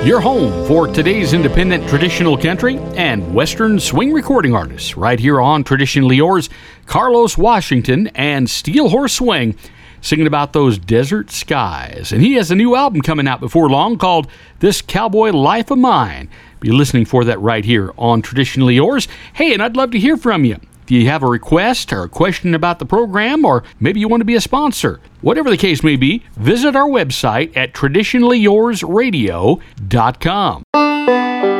Your home for today's independent traditional country and western swing recording artists, right here on Traditionally Yours. Carlos Washington and Steel Horse Swing singing about those desert skies. And he has a new album coming out before long called This Cowboy Life of Mine. Be listening for that right here on Traditionally Yours. Hey, and I'd love to hear from you. If you have a request or a question about the program, or maybe you want to be a sponsor, whatever the case may be, visit our website at traditionallyyoursradio.com.